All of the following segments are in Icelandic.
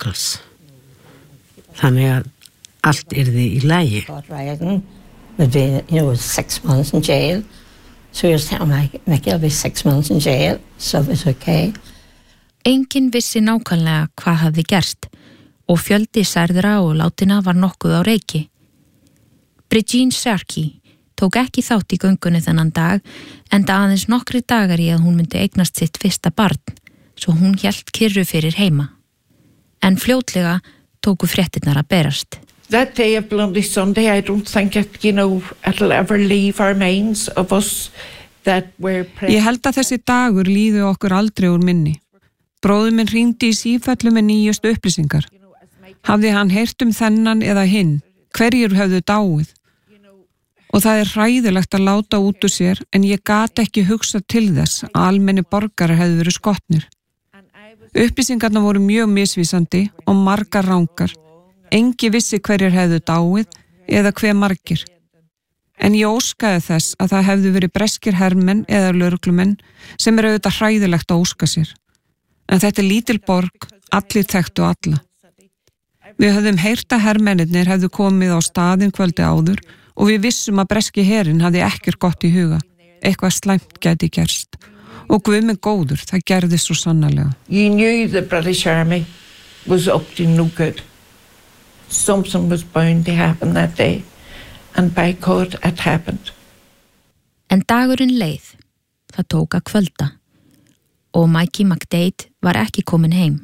locals. Þannig að allt yrði í lagi. Would be, 6 months in jail. So he was telling me, Mickey, I'll be 6 months in jail, so it was okay. Enginn vissi nákvæmlega hvað hafði gerst og fjöldi særðra og látinna var nokkuð á reiki. Brigitte Sharkey tók ekki þátt í göngunni þennan dag enda aðeins nokkri dagar í að hún myndi eignast sitt fyrsta barn, svo hún hélt kyrru fyrir heima. En fljótlega tóku fréttirnar að berast. That day of Bloody Sunday, I don't think it'll ever leave our minds of us that were... Ég held að þessi dagur líði okkur aldrei úr minni. Bróðir minn hringdi í sífellu með nýjustu upplýsingar. Hafði hann heyrt þennan eða hinn, hverjir höfðu dáið. Og það hræðilegt að láta út úr sér, en ég gat ekki hugsað til þess að almenni borgarar hefðu verið skotnir. Upplýsingarna voru mjög misvísandi og margar rangar. Engi vissi hverjir hefðu dáið eða hve margir. En ég óskaði þess að það hefðu verið breskir hermenn eða lögreglumenn sem auðvitað hræðilegt að óska sér. En þetta lítil borg, allir þekktu alla. Við höfðum heyrt að hermennirnir hefðu komið á staðinn kvöldi áður og við vissum að breski herinn hafði ekkert gott í huga. Eitthvað slæmt gæti gerst. Og Guð minn góður, það gerðist svo sannarlega. You knew the British Army was up to no good. Something was bound to happen that day, and by God, it happened. En dagurinn leið, það tók að kvölda, og Mikey McDade var ekki komin heim.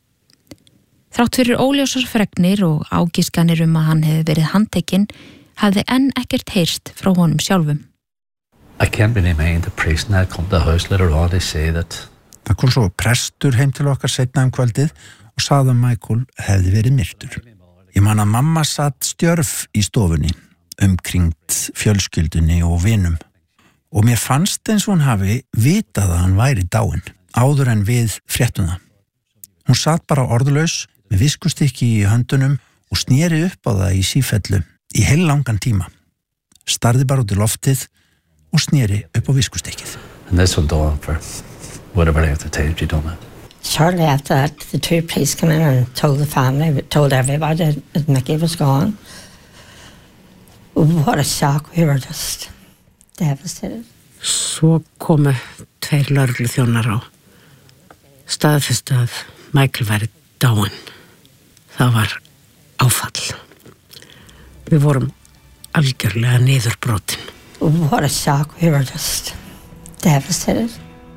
Þrátt fyrir óljósar fregnir og ágiskanir að hann hefði verið handtekinn, hafði enn ekkert heyrst frá honum sjálfum. I can't really mind the priest and I come to the house later on to say that. Það kom svo prestur heim til okkar seinna kvöldið og sagði að Michael hefði verið myrtur. Ég man að mamma satt stjörf í stofunni, umkringt fjölskyldunni og vinum. Og mér fannst eins og hún hafi vitað að hann væri dáinn, áður en við fréttum það. Hún satt bara orðlaus með viskustykki í höndunum og sneri upp á það í sífellu í heillangan tíma. Starði bara út í loftið og sneri upp á viskustykkið. And this went on for whatever length of time you done it. Shortly after that, the two police came in and told the family, told everybody that Mickey was gone. What a shock, we were just devastated. Svo komu 2 lögregluþjónar á staðfestu að Michael væri dáinn. Það var áfall. Við vorum algjörlega niðurbrotin. What a shock, we were just devastated.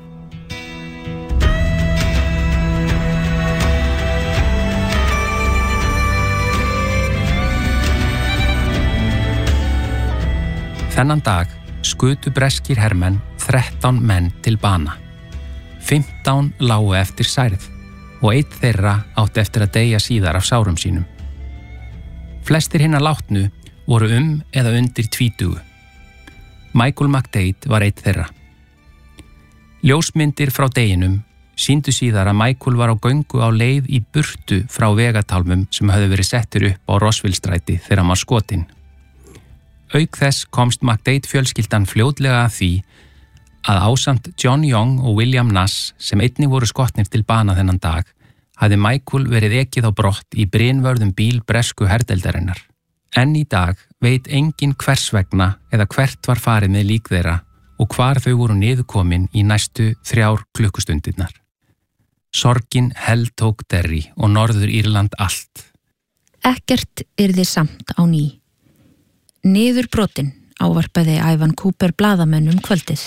Þennan dag skutu breskir hermenn 13 menn til bana. 15 lágu eftir særð og einn þeirra átti eftir að deyja síðar af sárum sínum. Flestir hinna látnu voru eða undir 20. Michael McDade var einn þeirra. Ljósmyndir frá deginum sýndu síðar að Michael var á göngu á leið í burtu frá vegatálmum sem höfðu verið settir upp á Rossville-stræti þegar hann var skotinn. Auk þess komst McDade fjölskyldan fljótlega að því að ásamt John Young og William Nass sem einnig voru skotnir til bana þennan dag hafði Michael verið ekið á brott í brynvörðum bíl bresku herdeildarinnar. Enn í dag veit enginn hvers vegna eða hvert var farið með lík þeirra og hvar þau voru niðurkomin í næstu 3 klukkustundirnar. Sorgin heltók Derry og Norður Írland allt. Ekkert yrði samt á ný. Niðurbrotin ávarpaði Ivan Cooper blaðamönnum kvöldið.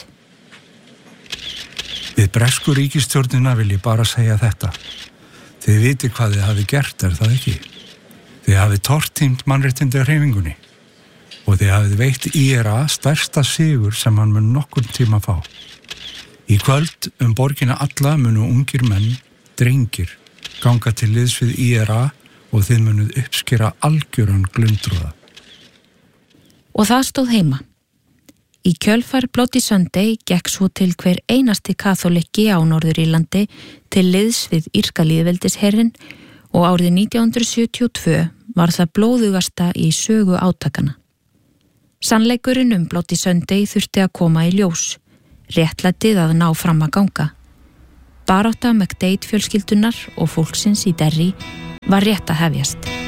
Við bresku ríkisstjórnina vil ég bara segja þetta. Þið viti hvað þið hafi gert, það ekki? Þið hafi tortímt mannréttindahreyfingunni og þið hafið veitt IRA stærsta sigur sem hann mun nokkurn tíma fá. Í kvöld borgina alla munu ungir menn, drengir, ganga til liðs við IRA og þið munuð uppskera algjöran glundrúða. Og það stóð heima. Í kjölfar Bloody Sunday gekk svo til hver einasti katholikki á Norður Írlandi til liðs við írska lýðveldisherinn og árið 1972 var það blóðugasta í sögu átakana. Sannleikurinn Bloody Sunday þurfti að koma í ljós, réttlætið að ná fram að ganga. Barátta McDade fjölskyldunar og fólksins í Derry var rétt að hefjast.